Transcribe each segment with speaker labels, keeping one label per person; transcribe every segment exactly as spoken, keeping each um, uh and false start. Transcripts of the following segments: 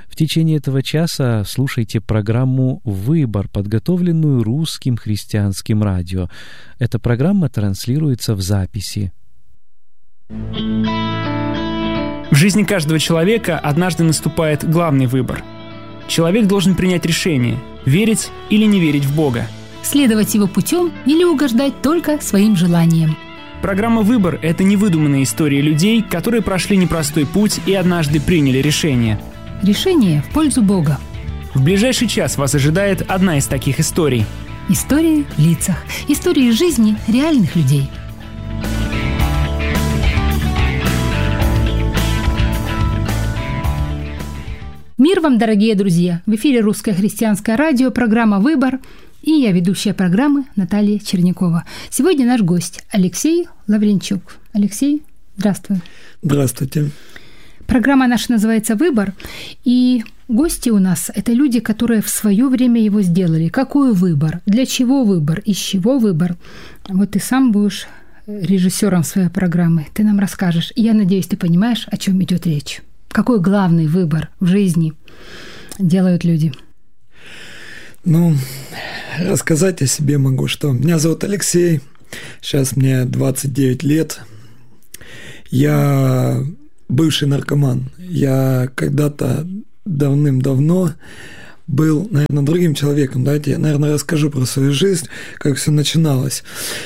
Speaker 1: В течение этого часа слушайте программу «Выбор», подготовленную Русским христианским радио. Эта программа транслируется в записи.
Speaker 2: В жизни каждого человека однажды наступает главный выбор. Человек должен принять решение – верить или не верить в Бога.
Speaker 3: Следовать его путем или угождать только своим желаниям.
Speaker 2: Программа «Выбор» — это невыдуманные истории людей, которые прошли непростой путь и однажды приняли решение.
Speaker 3: Решение в пользу Бога.
Speaker 2: В ближайший час вас ожидает одна из таких историй.
Speaker 3: Истории в лицах. Истории жизни реальных людей. Мир вам, дорогие друзья! В эфире Русское христианское радио, программа «Выбор». И я, ведущая программы, Наталья Чернякова. Сегодня наш гость Алексей Лавренчук. Алексей, здравствуй.
Speaker 4: Здравствуйте.
Speaker 3: Программа наша называется «Выбор». И гости у нас – это люди, которые в свое время его сделали. Какой выбор? Для чего выбор? Из чего выбор? Вот ты сам будешь режиссером своей программы. Ты нам расскажешь. И я надеюсь, ты понимаешь, о чем идет речь. Какой главный выбор в жизни делают люди?
Speaker 4: Ну, рассказать о себе могу, что меня зовут Алексей, сейчас мне двадцать девять лет. Я бывший наркоман. Я когда-то давным-давно был, наверное, другим человеком. Давайте я, наверное, расскажу про свою жизнь, как все начиналось.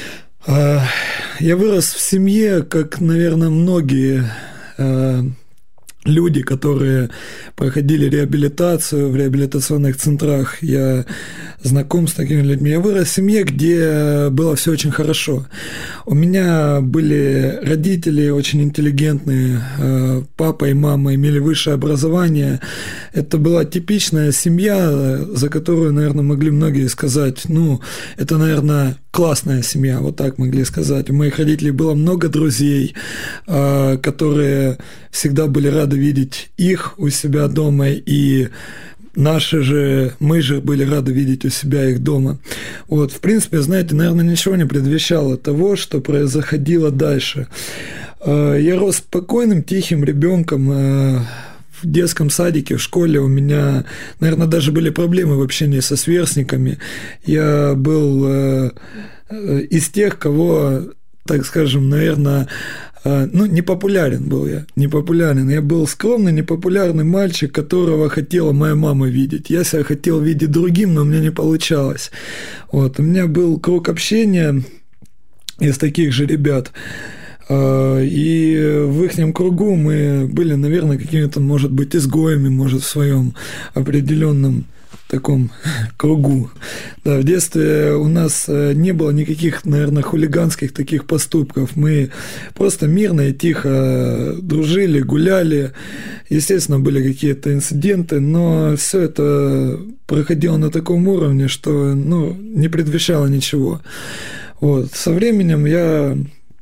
Speaker 4: Я вырос в семье, как, наверное, многие люди, которые проходили реабилитацию в реабилитационных центрах. Я знаком с такими людьми. Я вырос в семье, где было все очень хорошо. У меня были родители очень интеллигентные. Папа и мама имели высшее образование. Это была типичная семья, за которую, наверное, могли многие сказать, ну, это, наверное, классная семья, вот так могли сказать. У моих родителей было много друзей, которые всегда были рады видеть их у себя дома, и наши же, мы же были рады видеть у себя их дома. Вот, в принципе, знаете, наверное, ничего не предвещало того, что происходило дальше. Я рос спокойным, тихим ребенком. В детском садике, в школе у меня, наверное, даже были проблемы в общении со сверстниками. Я был из тех, кого, так скажем, наверное, ну, непопулярен был я, непопулярен. Я был скромный, непопулярный мальчик, которого хотела моя мама видеть. Я себя хотел видеть другим, но у меня не получалось. Вот. У меня был круг общения из таких же ребят. И в их кругу мы были, наверное, какими-то, может быть, изгоями, может, в своем определенном таком кругу. Да, в детстве у нас не было никаких, наверное, хулиганских таких поступков. Мы просто мирно и тихо дружили, гуляли. Естественно, были какие-то инциденты, но все это проходило на таком уровне, что, ну, не предвещало ничего. Вот. Со временем я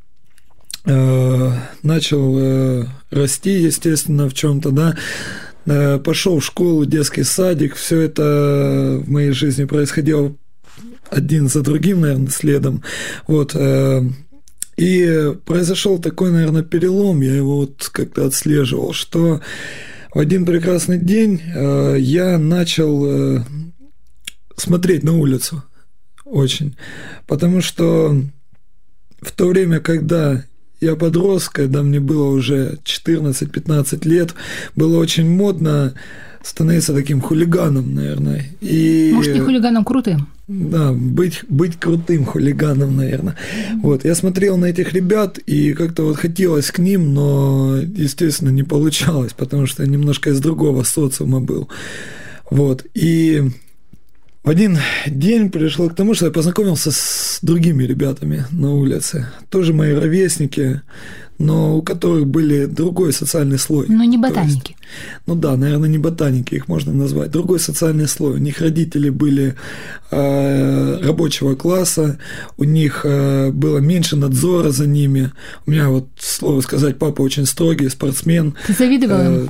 Speaker 4: начал расти, естественно, в чем-то, да, пошел в школу, детский садик, все это в моей жизни происходило один за другим, наверное, следом, вот, и произошел такой, наверное, перелом, я его вот как-то отслеживал, что в один прекрасный день я начал смотреть на улицу очень, потому что в то время, когда я подрос, когда мне было уже четырнадцать-пятнадцать лет, было очень модно становиться таким хулиганом, наверное. И,
Speaker 3: может, не хулиганом, крутым?
Speaker 4: Да, быть, быть крутым хулиганом, наверное. Mm-hmm. Вот, я смотрел на этих ребят, и как-то вот хотелось к ним, но, естественно, не получалось, потому что я немножко из другого социума был. Вот, и в один день пришло к тому, что я познакомился с другими ребятами на улице, тоже мои ровесники, но у которых были другой социальный слой.
Speaker 3: Но не ботаники.
Speaker 4: Есть, ну да, наверное, не ботаники, их можно назвать. Другой социальный слой. У них родители были э, рабочего класса, у них э, было меньше надзора за ними. У меня, вот, слово сказать, папа очень строгий, спортсмен.
Speaker 3: Ты завидовал ему?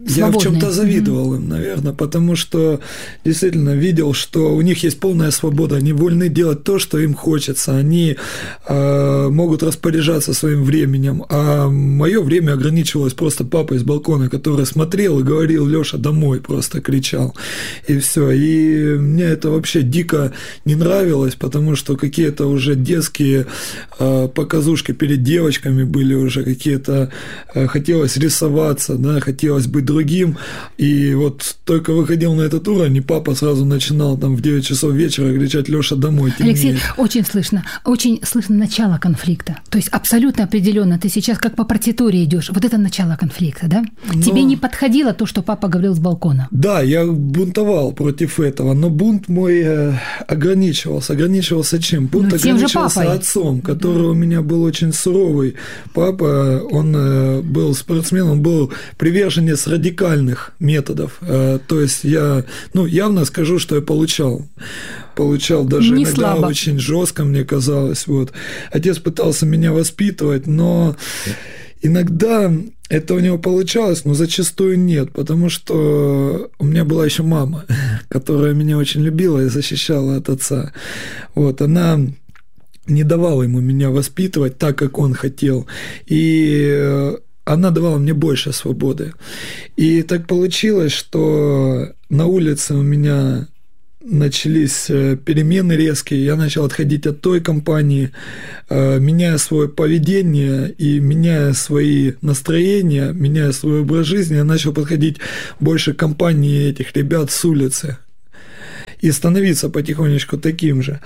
Speaker 4: я в чем-то завидовал им, наверное, потому что действительно видел, что у них есть полная свобода, они вольны делать то, что им хочется, они э, могут распоряжаться своим временем, а мое время ограничивалось просто папой с балкона, который смотрел и говорил: Лёша, домой, просто кричал, и все. И мне это вообще дико не нравилось, потому что какие-то уже детские э, показушки перед девочками были уже, какие-то э, хотелось рисоваться, да, хотелось быть другим, и вот только выходил на этот уровень, и папа сразу начинал там в девять часов вечера кричать: Лёша, домой, темнеет.
Speaker 3: Алексей, очень слышно, очень слышно начало конфликта, то есть абсолютно определенно ты сейчас как по партитуре идешь, вот это начало конфликта, да? Но... Тебе не подходило то, что папа говорил с балкона?
Speaker 4: Да, я бунтовал против этого, но бунт мой ограничивался, ограничивался чем? Бунт
Speaker 3: ну,
Speaker 4: ограничивался отцом, который да. у меня был очень суровый. Папа, он был спортсменом, он был приверженец радикальных методов. То есть я, ну, явно скажу, что я получал. Получал даже не иногда слабо. Очень жестко, мне казалось. Вот. Отец пытался меня воспитывать, но иногда это у него получалось, но зачастую нет, потому что у меня была еще мама, которая меня очень любила и защищала от отца. Вот, она не давала ему меня воспитывать так, как он хотел, и она давала мне больше свободы. И так получилось, что на улице у меня начались перемены резкие, я начал отходить от той компании, меняя свое поведение и меняя свои настроения, меняя свой образ жизни, я начал подходить больше к компании этих ребят с улицы и становиться потихонечку таким же.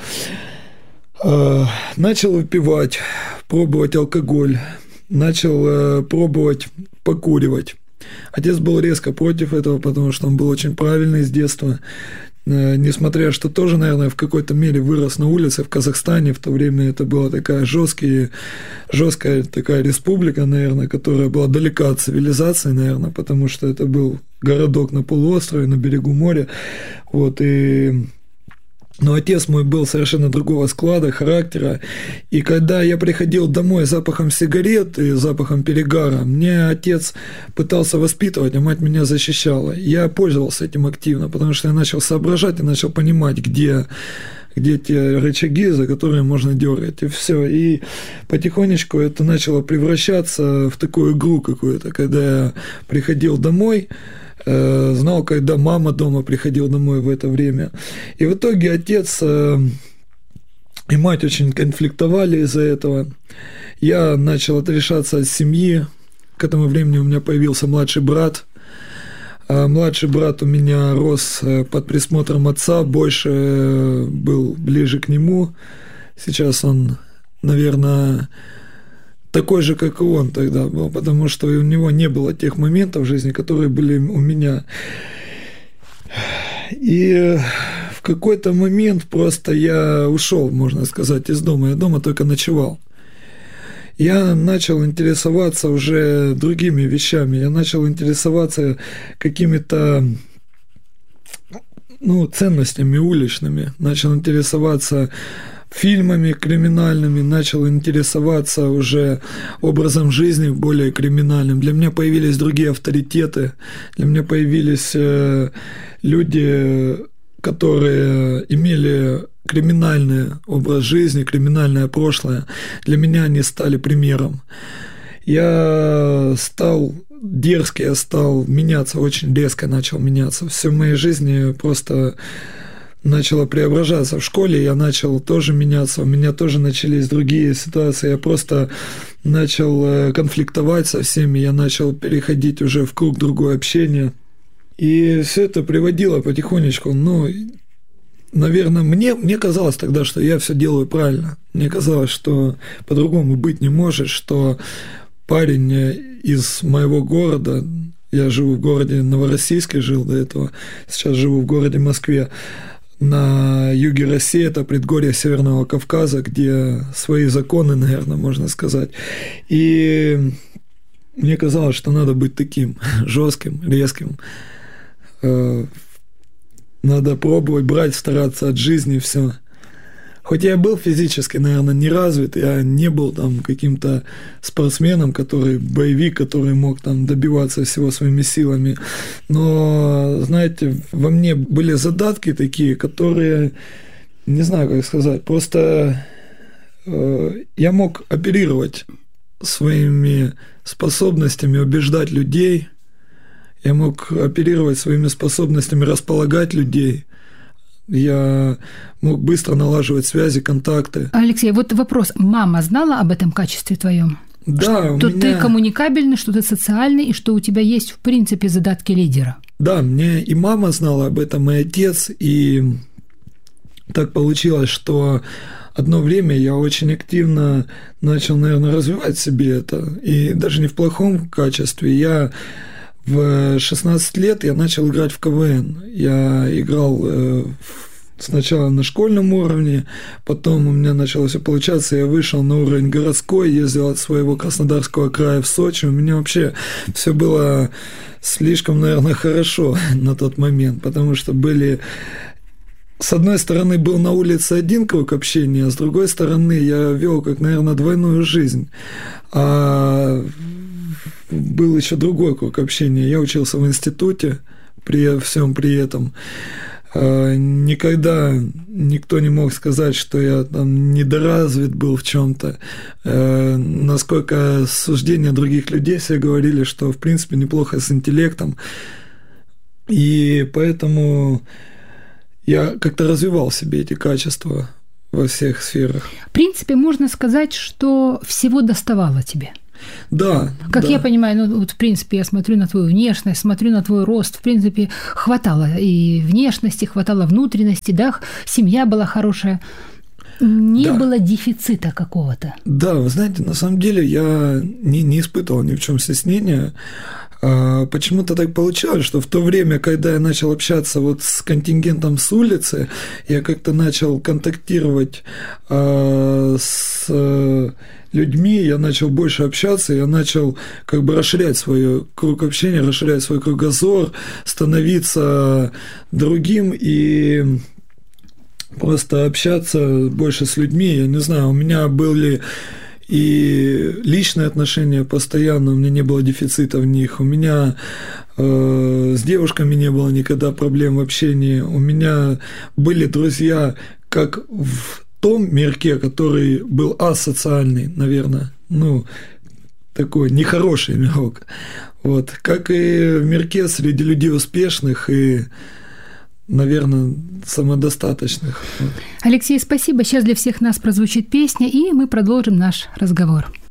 Speaker 4: Начал выпивать, пробовать алкоголь, начал пробовать покуривать. Отец был резко против этого, потому что он был очень правильный с детства. Несмотря, что тоже, наверное, в какой-то мере вырос на улице в Казахстане, в то время это была такая жесткая, жесткая такая республика, наверное, которая была далека от цивилизации, наверное, потому что это был городок на полуострове, на берегу моря, вот, и... Но отец мой был совершенно другого склада, характера, и когда я приходил домой с запахом сигарет и запахом перегара, мне отец пытался воспитывать, а мать меня защищала. Я пользовался этим активно, потому что я начал соображать и начал понимать, где, где те рычаги, за которые можно дергать, и все. И потихонечку это начало превращаться в такую игру какую-то, когда я приходил домой, знал, когда мама дома приходила домой в это время. И в итоге отец и мать очень конфликтовали из-за этого. Я начал отрешаться от семьи. К этому времени у меня появился младший брат. Младший брат у меня рос под присмотром отца, больше был ближе к нему. Сейчас он, наверное, такой же, как и он тогда был, потому что у него не было тех моментов в жизни, которые были у меня. И в какой-то момент просто я ушел, можно сказать, из дома. Я дома только ночевал. Я начал интересоваться уже другими вещами. Я начал интересоваться какими-то, ну, ценностями уличными. Начал интересоваться фильмами криминальными, начал интересоваться уже образом жизни более криминальным. Для меня появились другие авторитеты, для меня появились э, люди, которые имели криминальный образ жизни, криминальное прошлое. Для меня они стали примером. Я стал дерзкий, я стал меняться, очень резко начал меняться. Все в моей жизни просто начало преображаться. В школе я начал тоже меняться, у меня тоже начались другие ситуации, я просто начал конфликтовать со всеми, я начал переходить уже в круг другое общения. И все это приводило потихонечку, ну, наверное, мне, мне казалось тогда, что я все делаю правильно. Мне казалось, что по-другому быть не может, что парень из моего города, я живу в городе Новороссийске, жил до этого, сейчас живу в городе Москве, на юге России, это предгорье Северного Кавказа, где свои законы, наверное, можно сказать. И мне казалось, что надо быть таким жестким, резким. Надо пробовать брать, стараться от жизни все. Хоть я был физически, наверное, не развит, я не был там каким-то спортсменом, который боевик, который мог там добиваться всего своими силами. Но, знаете, во мне были задатки такие, которые, не знаю, как сказать, просто э, я мог оперировать своими способностями, убеждать людей, я мог оперировать своими способностями располагать людей. Я мог быстро налаживать связи, контакты.
Speaker 3: Алексей, вот вопрос. Мама знала об этом качестве твоем?
Speaker 4: Да,
Speaker 3: что
Speaker 4: у меня...
Speaker 3: ты коммуникабельный, что ты социальный, и что у тебя есть, в принципе, задатки лидера.
Speaker 4: Да, мне и мама знала об этом, и отец, и так получилось, что одно время я очень активно начал, наверное, развивать в себе это, и даже не в плохом качестве. Я в шестнадцать лет я начал играть в ка вэ эн. Я играл э, сначала на школьном уровне, потом у меня начало все получаться, я вышел на уровень городской, ездил от своего Краснодарского края в Сочи. У меня вообще все было слишком, наверное, хорошо на тот момент, потому что были... С одной стороны, был на улице один круг общения, а с другой стороны, я вел, как, наверное, двойную жизнь. А был еще другой круг общения. Я учился в институте при всем при этом. Никогда никто не мог сказать, что я там недоразвит был в чем-то. Насколько суждения других людей все говорили, что, в принципе, неплохо с интеллектом. И поэтому я как-то развивал в себе эти качества во всех сферах.
Speaker 3: В принципе, можно сказать, что всего доставало тебе.
Speaker 4: Да.
Speaker 3: Как
Speaker 4: да.
Speaker 3: я понимаю, ну вот в принципе я смотрю на твою внешность, смотрю на твой рост, в принципе, хватало и внешности, хватало внутренности, да, семья была хорошая. Не да. было дефицита какого-то.
Speaker 4: Да, вы знаете, на самом деле я не, не испытывал ни в чем стеснения. Почему-то так получалось, что в то время, когда я начал общаться вот с контингентом с улицы, я как-то начал контактировать э, с э, людьми, я начал больше общаться, я начал как бы расширять свой круг общения, расширять свой кругозор, становиться другим и просто общаться больше с людьми. Я не знаю, у меня были... И личные отношения постоянно, у меня не было дефицита в них, у меня э, с девушками не было никогда проблем в общении, у меня были друзья как в том мирке, который был асоциальный, наверное, ну, такой нехороший мирок, вот, как и в мирке среди людей успешных и, наверное, самодостаточных.
Speaker 3: Алексей, спасибо. Сейчас для всех нас прозвучит песня, и мы продолжим наш разговор.